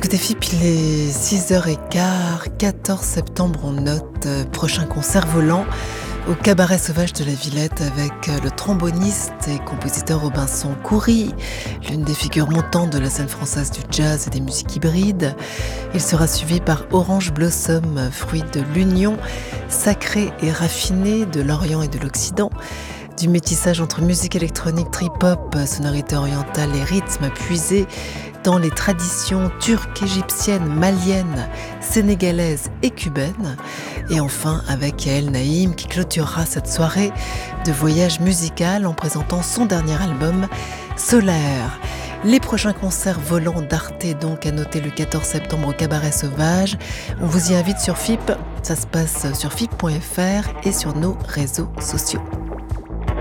Écoutez FIP, il est 6h15, 14 septembre, on note prochain concert volant au Cabaret Sauvage de la Villette avec le tromboniste et compositeur Robinson Khoury, l'une des figures montantes de la scène française du jazz et des musiques hybrides. Il sera suivi par Orange Blossom, fruit de l'union sacrée et raffinée de l'Orient et de l'Occident, du métissage entre musique électronique, trip-hop, sonorité orientale et rythme puisés dans les traditions turques, égyptiennes, maliennes, sénégalaises et cubaines. Et enfin avec Yael Naïm qui clôturera cette soirée de voyage musical en présentant son dernier album, Solaire. Les prochains concerts volants d'Arte, donc à noter le 14 septembre au Cabaret Sauvage. On vous y invite sur FIP, ça se passe sur FIP.fr et sur nos réseaux sociaux.